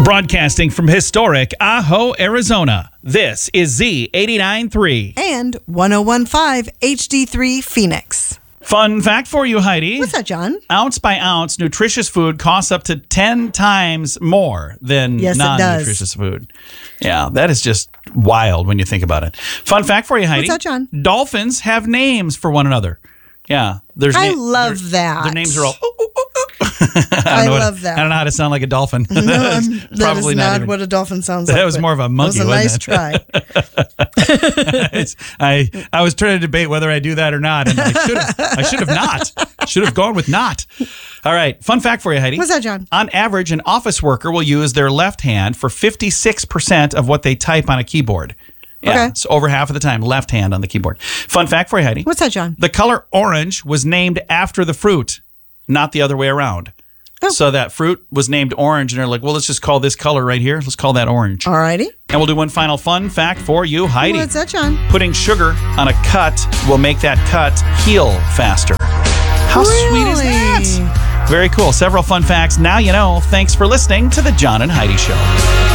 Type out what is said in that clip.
Broadcasting from historic Ajo, Arizona, this is Z89.3 and 101.5 HD3 Phoenix. Fun fact for you, Heidi. What's that, John? Ounce by ounce, nutritious food costs up to 10 times more than non-nutritious food. Yeah, that is just wild when you think about it. Fun fact for you, Heidi. What's that, John? Dolphins have names for one another. Yeah. I love that. Their names are all... I love that. I don't know how to sound like a dolphin. No, that is not what a dolphin sounds like. That was more of a monkey. That was a nice try. I was trying to debate whether I do that or not, and I should have not. Should have gone with not. All right. Fun fact for you, Heidi. What's that, John? On average, an office worker will use their left hand for 56% of what they type on a keyboard. Yeah, okay. So over half of the time, left hand on the keyboard. Fun fact for you, Heidi. What's that, John? The color orange was named after the fruit, not the other way around. Oh. So that fruit was named orange, and they're like, well, let's just call this color right here. Let's call that orange. All righty. And we'll do one final fun fact for you, Heidi. What's that, John? Putting sugar on a cut will make that cut heal faster. How sweet is that? Very cool. Several fun facts. Now you know. Thanks for listening to The John and Heidi Show.